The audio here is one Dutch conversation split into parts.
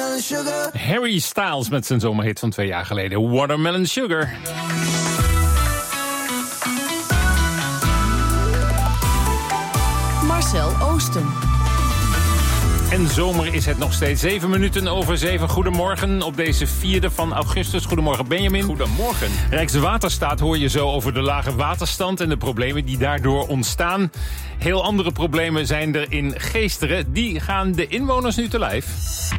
watermelon sugar. Harry Styles met zijn zomerhit van 2 jaar geleden, Watermelon Sugar. Marcel Oosten. En zomer is het nog steeds. 7 minuten over 7. Goedemorgen op deze 4e van augustus. Goedemorgen Benjamin. Goedemorgen. Rijkswaterstaat hoor je zo over de lage waterstand en de problemen die daardoor ontstaan. Heel andere problemen zijn er in Geesteren. Die gaan de inwoners nu te lijf.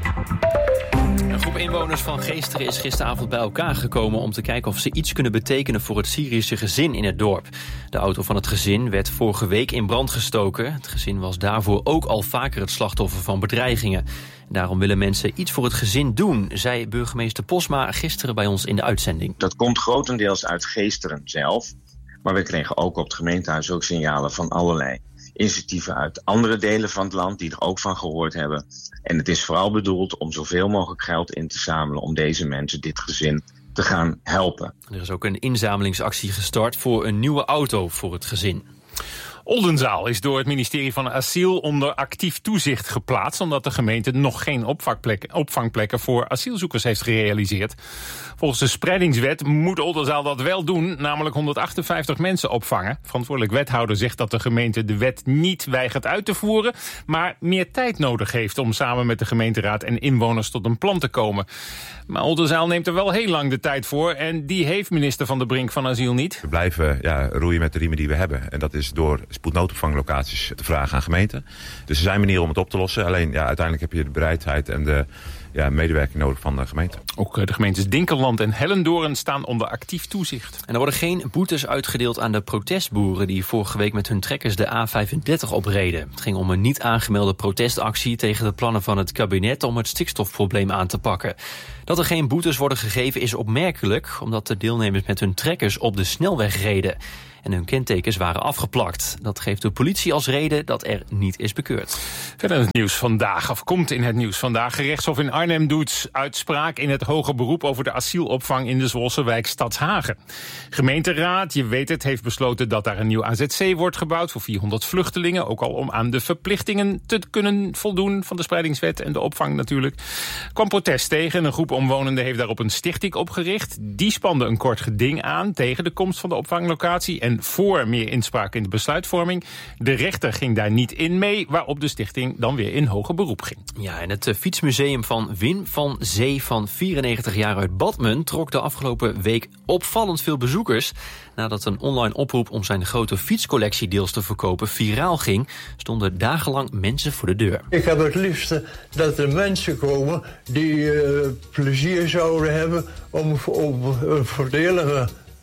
Een groep inwoners van Geesteren is gisteravond bij elkaar gekomen om te kijken of ze iets kunnen betekenen voor het Syrische gezin in het dorp. De auto van het gezin werd vorige week in brand gestoken. Het gezin was daarvoor ook al vaker het slachtoffer van bedreigingen. Daarom willen mensen iets voor het gezin doen, zei burgemeester Posma gisteren bij ons in de uitzending. Dat komt grotendeels uit Geesteren zelf. Maar we kregen ook op het gemeentehuis ook signalen van allerlei initiatieven uit andere delen van het land die er ook van gehoord hebben. En het is vooral bedoeld om zoveel mogelijk geld in te zamelen om deze mensen, dit gezin, te gaan helpen. Er is ook een inzamelingsactie gestart voor een nieuwe auto voor het gezin. Oldenzaal is door het ministerie van Asiel onder actief toezicht geplaatst, omdat de gemeente nog geen opvangplekken voor asielzoekers heeft gerealiseerd. Volgens de spreidingswet moet Oldenzaal dat wel doen, namelijk 158 mensen opvangen. Verantwoordelijk wethouder zegt dat de gemeente de wet niet weigert uit te voeren, maar meer tijd nodig heeft om samen met de gemeenteraad en inwoners tot een plan te komen. Maar Oldenzaal neemt er wel heel lang de tijd voor en die heeft minister Van der Brink van Asiel niet. We blijven roeien met de riemen die we hebben. En dat is door spoednoodopvanglocaties te vragen aan gemeenten. Dus er zijn manieren om het op te lossen. Alleen uiteindelijk heb je de bereidheid en de medewerking nodig van de gemeente. Ook de gemeentes Dinkeland en Hellendoorn staan onder actief toezicht. En er worden geen boetes uitgedeeld aan de protestboeren die vorige week met hun trekkers de A35 opreden. Het ging om een niet aangemelde protestactie tegen de plannen van het kabinet om het stikstofprobleem aan te pakken. Dat er geen boetes worden gegeven is opmerkelijk, omdat de deelnemers met hun trekkers op de snelweg reden. En hun kentekens waren afgeplakt. Dat geeft de politie als reden dat er niet is bekeurd. Verder het nieuws vandaag, of komt in het nieuws vandaag. Gerechtshof in Arnhem doet uitspraak in het hoger beroep over de asielopvang in de Zwolse wijk Stadshagen. Gemeenteraad, je weet het, heeft besloten dat daar een nieuw AZC wordt gebouwd voor 400 vluchtelingen. Ook al om aan de verplichtingen te kunnen voldoen van de spreidingswet en de opvang natuurlijk. Kwam protest tegen. Een groep omwonenden heeft daarop een stichting opgericht. Die spande een kort geding aan tegen de komst van de opvanglocatie en voor meer inspraak in de besluitvorming. De rechter ging daar niet in mee, waarop de stichting dan weer in hoger beroep ging. Ja, en het fietsmuseum van Wim van Zee van 94 jaar uit Badmen trok de afgelopen week opvallend veel bezoekers. Nadat een online oproep om zijn grote fietscollectie deels te verkopen viraal ging, stonden dagenlang mensen voor de deur. Ik heb het liefste dat er mensen komen die plezier zouden hebben om op een voordelige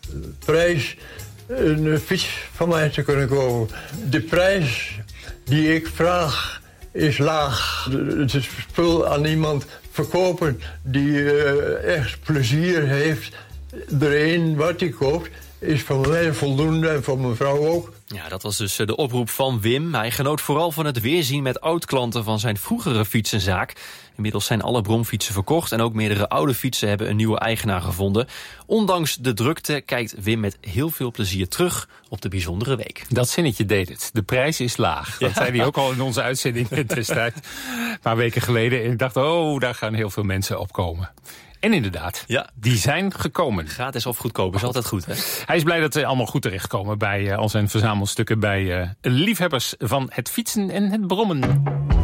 prijs een fiets van mij te kunnen kopen. De prijs die ik vraag is laag. Het spul aan iemand verkopen die echt plezier heeft erin wat hij koopt, is voor mij voldoende en voor mijn vrouw ook. Ja, dat was dus de oproep van Wim. Hij genoot vooral van het weerzien met oud-klanten van zijn vroegere fietsenzaak. Inmiddels zijn alle bromfietsen verkocht en ook meerdere oude fietsen hebben een nieuwe eigenaar gevonden. Ondanks de drukte kijkt Wim met heel veel plezier terug op de bijzondere week. Dat zinnetje deed het. De prijs is laag. Dat zei hij ook al in onze uitzending destijds. Een paar weken geleden. En ik dacht, daar gaan heel veel mensen op komen. En inderdaad, die zijn gekomen. Gratis of goedkoop is altijd goed, hè? Hij is blij dat ze allemaal goed terechtkomen bij al zijn verzamelstukken bij liefhebbers van het fietsen en het brommen.